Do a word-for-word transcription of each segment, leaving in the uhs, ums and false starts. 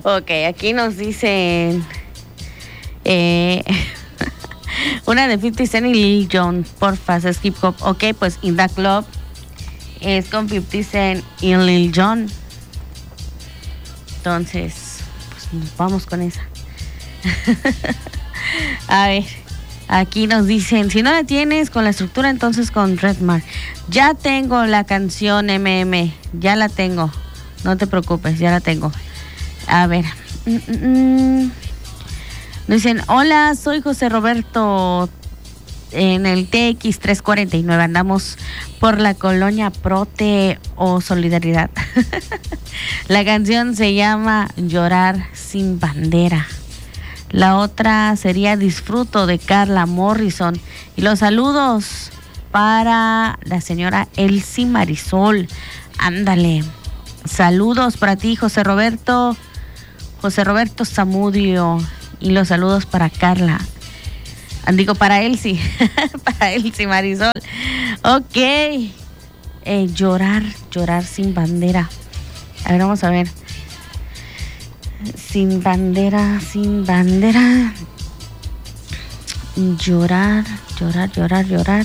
Ok, aquí nos dicen eh, una de fifty Cent y Lil Jon, porfa, Skip Hop. Ok, pues In The Club es con fifty Cent y Lil Jon. Entonces, pues nos vamos con esa. A ver, aquí nos dicen, si no la tienes con la estructura, entonces con Redman. Ya tengo la canción M M, ya la tengo. No te preocupes, ya la tengo. A ver. Mm, mm, dicen, hola, soy José Roberto en el T X trescientos cuarenta y nueve. Andamos por la colonia Prote o Solidaridad. La canción se llama Llorar sin bandera. La otra sería Disfruto de Carla Morrison. Y los saludos para la señora Elsie Marisol. Ándale. Saludos para ti, José Roberto. José Roberto Zamudio. Y los saludos para Carla. Digo, para Elsie. Para Elsie Marisol. Ok. Eh, llorar, llorar sin bandera. A ver, vamos a ver. Sin bandera, sin bandera. Llorar, llorar, llorar, llorar.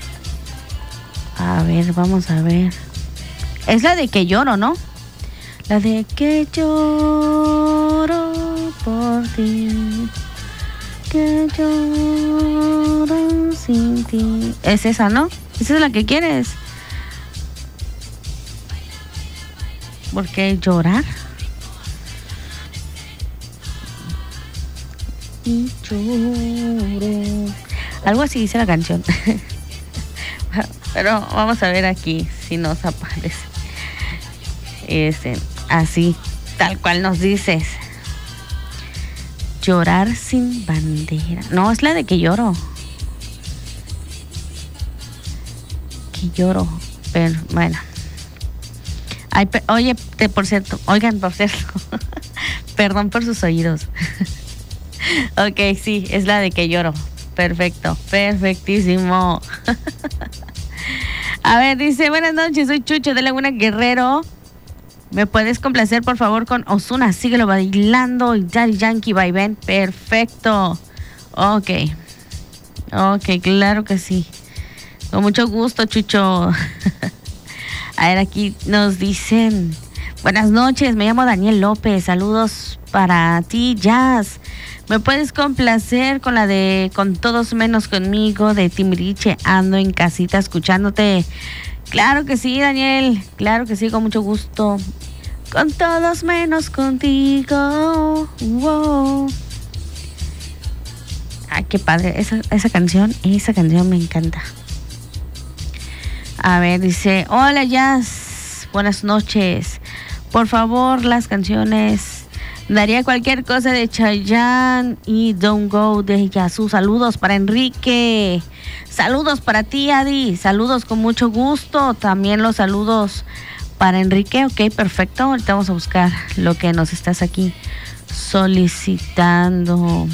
A ver, vamos a ver. Es la de que lloro, ¿no? La de que lloro por ti. Que lloro sin ti. Es esa, ¿no? Esa es la que quieres. ¿Por qué llorar? Y lloro. Algo así dice la canción. Pero vamos a ver aquí si nos aparece. Este, así, tal cual nos dices. Llorar sin bandera. No, es la de que lloro. Que lloro. Pero bueno. Ay, pe- oye, te, por cierto, oigan, por cierto. Perdón por sus oídos. Ok, sí, es la de que lloro. Perfecto, perfectísimo. A ver, dice, buenas noches, soy Chucho de Laguna Guerrero. ¿Me puedes complacer, por favor, con Ozuna? Síguelo bailando y Daddy Yankee by Ben. Perfecto. Ok. Ok, claro que sí. Con mucho gusto, Chucho. A ver, aquí nos dicen, buenas noches, me llamo Daniel López. Saludos para ti, Jazz. ¿Me puedes complacer con la de Con Todos Menos Conmigo de Timbiriche? Ando en casita escuchándote. Claro que sí, Daniel. Claro que sí, con mucho gusto. Con todos menos contigo. Wow. Ay, qué padre. Esa, esa canción, esa canción me encanta. A ver, dice, hola, Jazz. Buenas noches. Por favor, las canciones... Daría cualquier cosa de Chayanne y Don't Go de Yazoo. Saludos para Enrique. Saludos para ti, Adi. Saludos con mucho gusto. También los saludos para Enrique. Ok, perfecto. Ahorita vamos a buscar lo que nos estás aquí solicitando.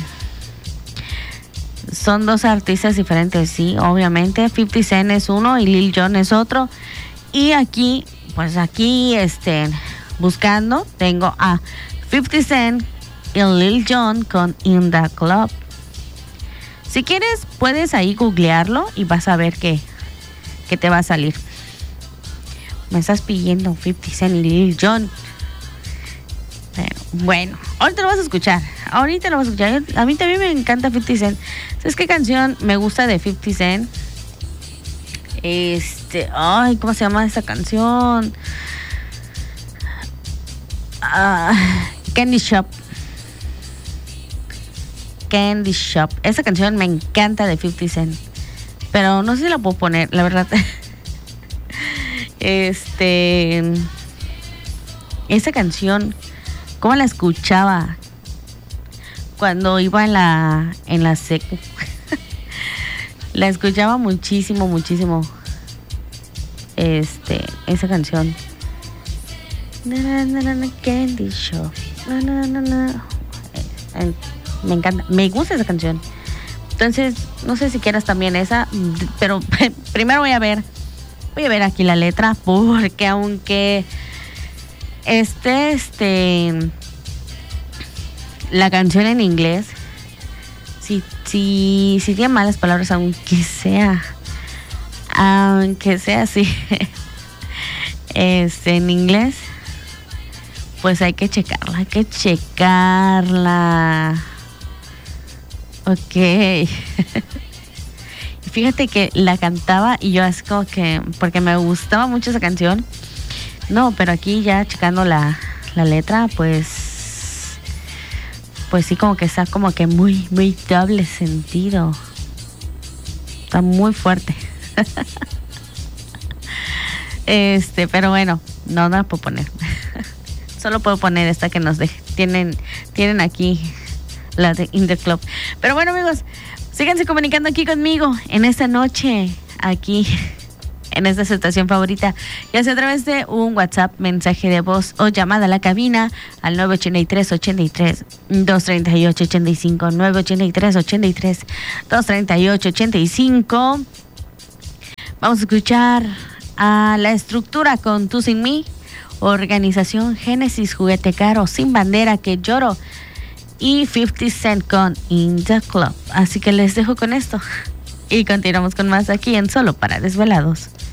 Son dos artistas diferentes, sí, obviamente. fifty Cent es uno y Lil Jon es otro. Y aquí, pues aquí, este, buscando, tengo a fifty Cent y Lil Jon con In The Club. Si quieres, puedes ahí googlearlo y vas a ver que, que te va a salir. Me estás pidiendo fifty Cent y Lil Jon. Pero, bueno, ahorita lo vas a escuchar. Ahorita lo vas a escuchar. A mí también me encanta fifty Cent. ¿Sabes qué canción me gusta de fifty Cent? Este, ay, ¿cómo se llama esa canción? Ah... Candy Shop. Candy Shop. Esa canción me encanta de fifty Cent. Pero no sé si la puedo poner, la verdad. Este. Esa canción, ¿cómo la escuchaba? Cuando iba en la en la secu. La escuchaba muchísimo, muchísimo. Este, esa canción. Na, na, na, na, na, Candy Shop. Na, na, na, na. Eh, me encanta, me gusta esa canción. Entonces, no sé si quieras también esa, pero primero voy a ver, voy a ver aquí la letra, porque aunque este, este, la canción en inglés, si, si, si tiene malas palabras, aunque sea, aunque sea así, este, en inglés, pues hay que checarla, hay que checarla. Ok. Y fíjate que la cantaba y yo así como que, porque me gustaba mucho esa canción. No, pero aquí ya checando la, la letra, pues, pues sí, como que está como que muy, muy doble sentido. Está muy fuerte. Este, pero bueno, no, no la puedo poner. Solo puedo poner esta que nos de, tienen, tienen aquí, la de In The Club. Pero bueno, amigos, síganse comunicando aquí conmigo en esta noche, aquí en esta estación favorita, ya sea a través de un WhatsApp, mensaje de voz o llamada a la cabina al nueve ocho tres, ocho tres, dos tres ocho, ocho cinco, nueve ocho tres, ocho tres, dos tres ocho, ocho cinco. Vamos a escuchar a La Estructura con Tú Sin Mí, Organización Génesis, Juguete Caro, Sin Bandera, Que Lloro, y cincuenta Cent con In The Club. Así que les dejo con esto y continuamos con más aquí en Solo para Desvelados.